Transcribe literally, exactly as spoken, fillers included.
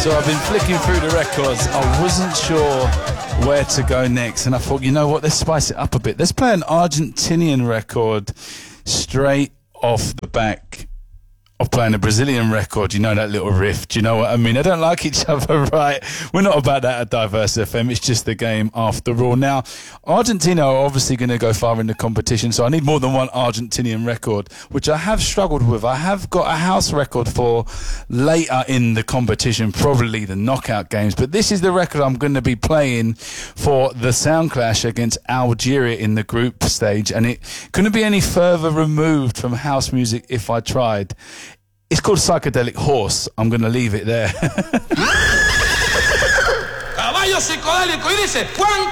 So I've been flicking through the records. I wasn't sure where to go next, and I thought, you know what, let's spice it up a bit. Let's play an Argentinian record straight off the back of playing a Brazilian record. You know that little riff? Do you know what I mean? They don't like each other, right? We're not about that at Diverse F M. It's just the game after all. Now, Argentina are obviously going to go far in the competition, so I need more than one Argentinian record, which I have struggled with. I have got a house record for later in the competition, probably the knockout games, but this is the record I'm going to be playing for the sound clash against Algeria in the group stage, and it couldn't be any further removed from house music if I tried. It's called Psychedelic Horse. I'm going to leave it there. Caballo psicodélico y dice, Juan